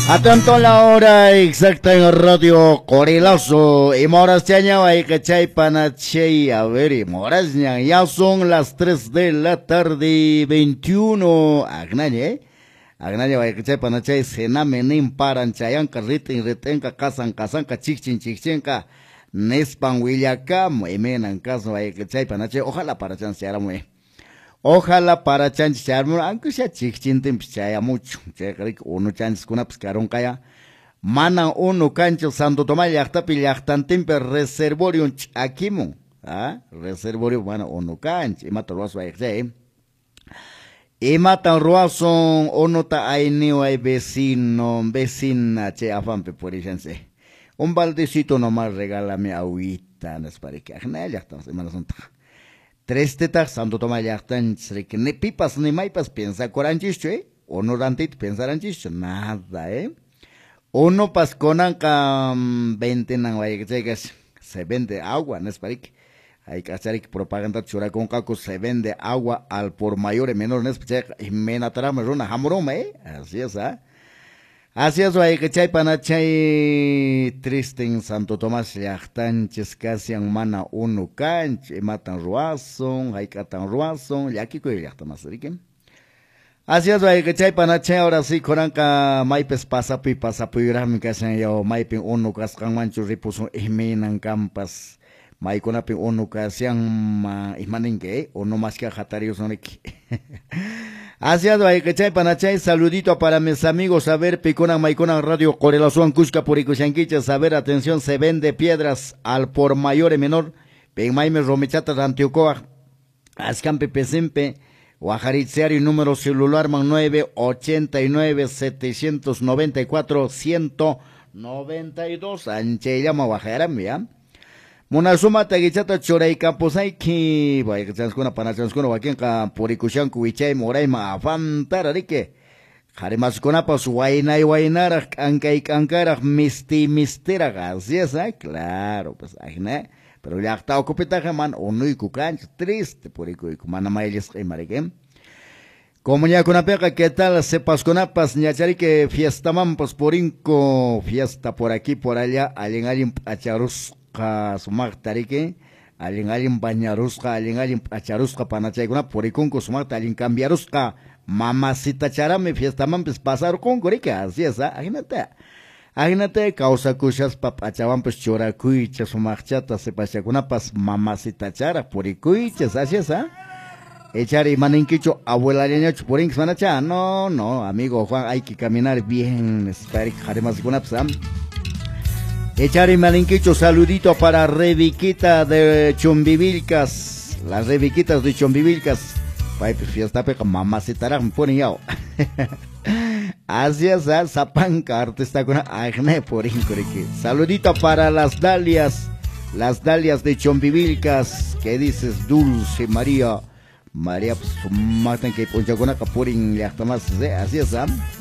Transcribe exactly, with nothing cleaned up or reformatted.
Atento la hora exacta en Radio Corilazo. Y moras chaña hay que chay panachay. A ver, y moras ya son las tres de la tarde, veintiuno. Agnaye, Agnaye hay que chay panachay. Senamenin paran chayan carritin retenka casan casanca chichin chichinca. Nespan Huillaca, muemenan caso hay que chay panachay. Ojalá para chancear muy. Ojalá para chanchar, aunque sea chiquintin, pichaya mucho. Uno chanchis con una piscaron kaya. Mana uno cancho santo toma yachta pilachtantin per reservorio akimo. Ah, reservorio, bueno, uno cancho. Y mata ruaso ahí, y mata ruaso, uno ta aineo hay vecino, vecina, che afampe por ejemplo. Un baldecito nomás regálame agüita, no es para que ya estamos, hermanos. Tres tetas, santo toma yachtan, que ni pipas ni maipas piensa coranchicho, eh? O no rantit pensaranchicho, nada, eh. Uno pasconan cam veinte nan vaya que se vende agua, no es para que hay que hacer propaganda chura con caco, se vende agua al por mayor y menor, no es para que y menatrama runa hamroma, eh. Así es, ah. Así es, hay que chay panachay triste en Santo Tomás yachtan chescasian mana uno canch y matan ruason, hay catan ruason, ya aquí que yachtan más rique. Así es, hay que chay panachay ahora sí coranca maipes pasapi pasapi gram que hacen yo maipin uno cascan mancho ripuso ihminan campas. Maiconapi uno casian ihmaninque, uno más que jatarios son aquí. Así es, hay que chay panachay, saludito para mis amigos, a ver, piconan, maiconan, radio, correlación, cusca, puricushanquicha, saber, atención, se vende piedras al por mayor y menor, pen maimes, romichatas, antiocoa, ascampe, pesempe, guajaritzeario, número celular, man nueve ochenta y nueve, setecientos noventa y cuatro, ciento noventa y dos, anche llama guajaram, ya. Monasuma tagichata choray camposay ki vaya que transkuna para transkuna wakin ka purikushan kuichay moray ma afantara rike jarimas kuna pas wainay wainara ankay kankara misti mistera así es, ¿eh? Claro, pues ajna pero ya está ocupita man unuy kukanch triste puriku kumana mayles marike como ya kuna pega qué tal sepas kuna pas ñachari que fiesta man pues porinco fiesta por aquí por allá alguien alguien acharus ka sumak tarike alin alin bañarusca alin alin acharusca panachay kuna porikunko sumak alin cambiarusca mamacita charame fiesta man pues pasar con gorica así es, imagínate imagínate causa cuchas papachaban pues choracuicha sumak chata se pasa kuna pas mamacita chara poricuichas así es, echar y maninquicho abuela leña chuporinx manacha no no amigo Juan hay que caminar bien espera haremos kuna psam. Echar y malinquicho, saludito para Reviquita de Chumbivilcas, las Reviquitas de Chumbivilcas. Pai, pues fiesta peca, mamá se tarán, pone yao. Así es, zapanca, artista con agne por increíble. Saludito para las Dalias, las Dalias de Chumbivilcas. ¿Qué dices, Dulce María? María, pues, matan que poncha con acapurin, ya está más, así es, ¿ah?